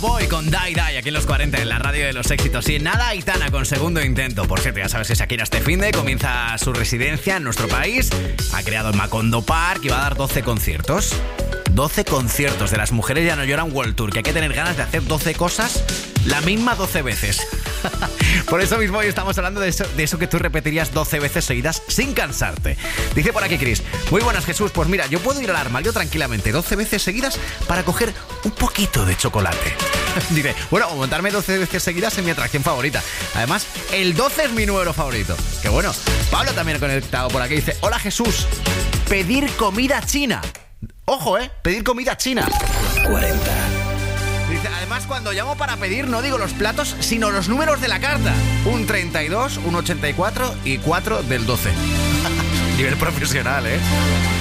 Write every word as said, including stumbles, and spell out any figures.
Boy con Die Die aquí en los cuarenta en la radio de los éxitos. Y en nada, Aitana con segundo intento. Por cierto, ya sabes que Shakira este finde comienza su residencia en nuestro país. Ha creado el Macondo Park y va a dar doce conciertos. doce conciertos de Las Mujeres Ya No Lloran World Tour, que hay que tener ganas de hacer doce cosas la misma doce veces. Por eso mismo hoy estamos hablando de eso, de eso que tú repetirías doce veces seguidas sin cansarte. Dice por aquí Chris: muy buenas, Jesús, pues mira, yo puedo ir al armario tranquilamente doce veces seguidas para coger un poquito de chocolate. Dice, bueno, o montarme doce veces seguidas en mi atracción favorita. Además, el doce es mi número favorito. Qué bueno. Pablo también conectado por aquí, dice: hola, Jesús, pedir comida china. Ojo, eh, pedir comida china. cuarenta. Dice, además, cuando llamo para pedir, no digo los platos, sino los números de la carta. Un treinta y dos, un ochenta y cuatro y cuatro del doce. Nivel profesional, ¿eh?